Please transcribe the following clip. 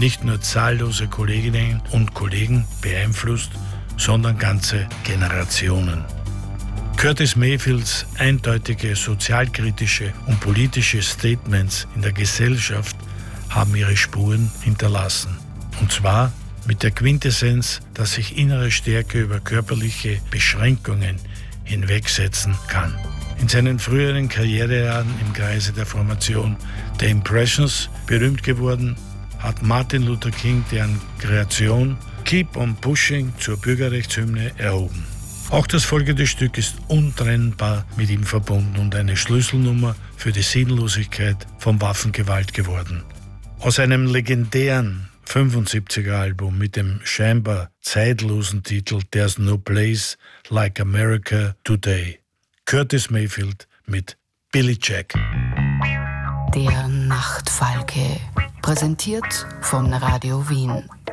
nicht nur zahllose Kolleginnen und Kollegen beeinflusst, sondern ganze Generationen. Curtis Mayfields eindeutige sozialkritische und politische Statements in der Gesellschaft haben ihre Spuren hinterlassen. Und zwar mit der Quintessenz, dass sich innere Stärke über körperliche Beschränkungen hinwegsetzen kann. In seinen früheren Karrierejahren im Kreise der Formation The Impressions berühmt geworden, hat Martin Luther King deren Kreation Keep on Pushing zur Bürgerrechtshymne erhoben. Auch das folgende Stück ist untrennbar mit ihm verbunden und eine Schlüsselnummer für die Sinnlosigkeit von Waffengewalt geworden. Aus einem legendären 75er-Album mit dem scheinbar zeitlosen Titel There's No Place Like America Today. Curtis Mayfield mit Billy Jack. Der Nachtfalke, präsentiert von Radio Wien.